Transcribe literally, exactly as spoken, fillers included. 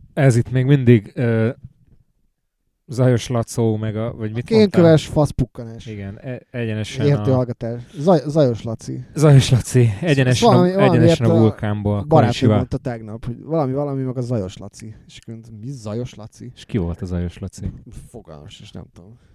Ez itt még mindig uh, Zajos Lacó, meg a... Vagy mit Kénköves faszpukkanás. Igen, e- egyenesen Értő a... hallgatás. Zaj, Zajos Laci. Zajos Laci, egyenesen, valami, a, egyenesen a a vulkánból. Barátom mondta tegnap, hogy valami, valami meg a Zajos Laci. És könt, mi Zajos Laci? És ki volt a Zajos Laci? Fogalmas, és nem tudom.